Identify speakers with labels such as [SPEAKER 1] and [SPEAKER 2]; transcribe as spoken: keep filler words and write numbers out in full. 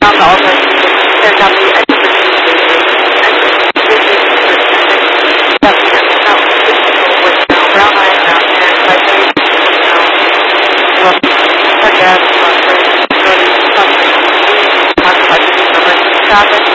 [SPEAKER 1] found all the there's at the end of the that we have now with now brown eyes down there, but they now such as talk about the traffic